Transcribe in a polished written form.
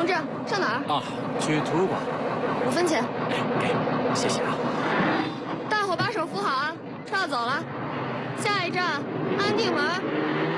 同志，上哪儿？ 啊，去图书馆。 5分钱。 哎，给，谢谢啊。 大伙把手扶好啊，车要走了。下一站安定门。